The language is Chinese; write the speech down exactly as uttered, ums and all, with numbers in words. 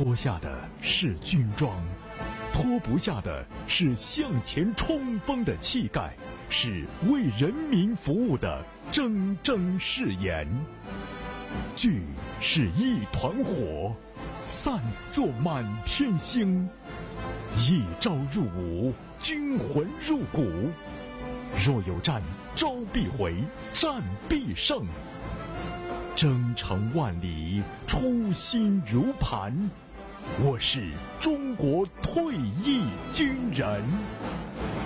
脱下的是军装，脱不下的是向前冲锋的气概，是为人民服务的铮铮誓言。聚是一团火，散作满天星。一朝入伍，军魂入骨。若有战，招必回，战必胜。征程万里，初心如磐。我是中国退役军人。